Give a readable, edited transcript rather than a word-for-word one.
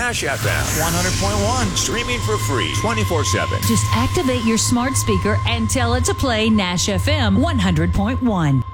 Nash FM 100.1. Streaming for free 24/7. Just activate your smart speaker and tell it to play Nash FM 100.1.